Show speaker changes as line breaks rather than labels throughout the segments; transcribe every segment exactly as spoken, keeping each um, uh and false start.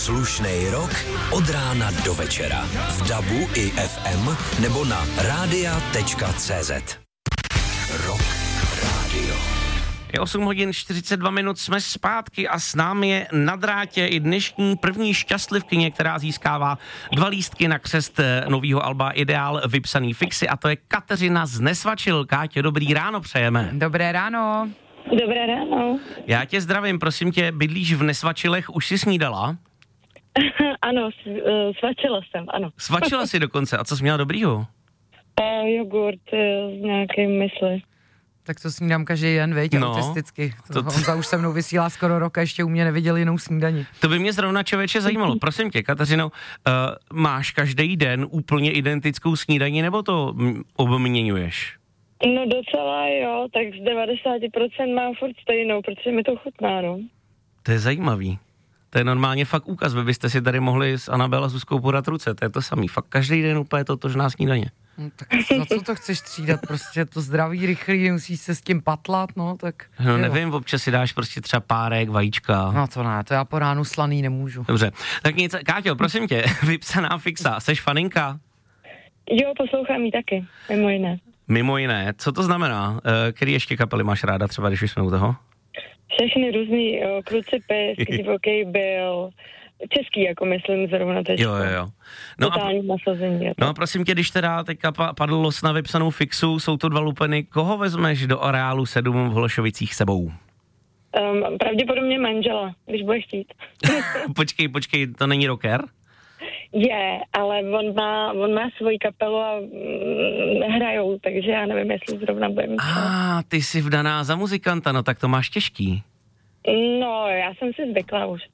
Slušnej rok od rána do večera. V dabu i ef em nebo na rádia tečka cé zet. Rock Radio.
Je osm hodin čtyřicet dva minut, jsme zpátky a s námi je na drátě i dnešní první šťastlivkyně, která získává dva lístky na křest novýho alba Ideál vypsaný fixy, a to je Kateřina z Nesvačil. Káťo, dobrý ráno přejeme.
Dobré ráno.
Dobré ráno.
Já tě zdravím, prosím tě, bydlíš v Nesvačilech, už jsi snídala?
Ano, svačila jsem, ano.
Svačila jsi dokonce, a co jsi měla dobrýho?
Uh, jogurt uh, s nějakým mysli.
Tak to snídám každý den, veď,
No,
autisticky. To,
to t-
Honza už se mnou vysílá skoro rok a ještě u mě neviděl jinou snídani.
To by mě zrovna, člověče, zajímalo. Prosím tě, Kateřino, uh, máš každý den úplně identickou snídani, nebo to m- obměňuješ?
No docela jo, tak z devadesát procent mám furt stejnou, protože mi to chutná, no.
To je zajímavý. To je normálně fakt úkaz, vy byste si tady mohli s Anabel a Zuzkou podat ruce, to je to samý. Fakt každý den úplně totožná snídaně.
No, tak za co to chceš třídat? Prostě to zdraví, rychlý, musíš se s tím patlat, no tak...
No
jo.
nevím, občas si dáš prostě třeba párek, vajíčka.
No to ne, to já po ránu slaný nemůžu.
Dobře, tak nic, Káťo, prosím tě, vypsaná fixa, seš faninka?
Jo, poslouchám jí taky, mimo jiné.
Mimo jiné, co to znamená? E, který ještě kapely máš ráda, třeba když už jsme u toho?
Všechny různý jo, Krucipis, Divoký byl, český, jako myslím zrovna teď.
Jo, jo, jo. No a,
Totální nasazení.
no a prosím tě, když teda teďka pa- padl los na vypsanou fixu, jsou to dva lupeny, koho vezmeš do areálu sedm v Holešovicích sebou?
Um, pravděpodobně manžela, když bude chtít.
počkej, počkej, to není rocker?
Je, ale on má, on má svoji kapelu a mm, hrajou, takže já nevím, jestli zrovna bude mít.
A ah, ty jsi vdaná za muzikanta, no tak to máš těžký.
No, já jsem si zvykla už.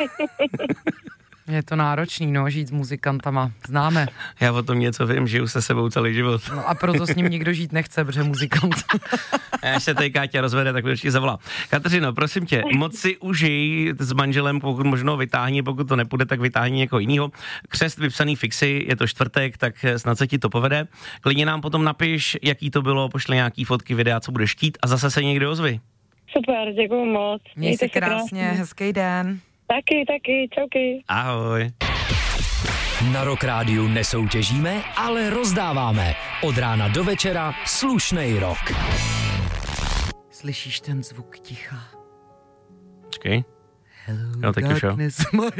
Je to náročný, no, žít s muzikantama. Známe.
Já o tom něco vím, žiju se sebou celý život.
No a proto s ním nikdo žít nechce, protože muzikant.
A až se tady Káťa rozvede, tak určitě zavolá. Kateřino, prosím tě, moc si užij s manželem, pokud možno vytáhni, pokud to nepůjde, tak vytáhni někoho jiného. Křest vypsaný fixy, je to čtvrtek, tak snad se ti to povede. Klidně nám potom napiš, jaký to bylo, pošli nějaký fotky, videa, co budeš chtít, a zase se někdo ozvi.
Super, děkuju moc.
Měj se krásně, hezký den.
Taky, taky, čauky.
Ahoj.
Na Rock Rádiu nesoutěžíme, ale rozdáváme. Od rána do večera slušnej rok.
Slyšíš ten zvuk ticha?
Počkej.
Hello,
Jo, tak už jo.
darkness, my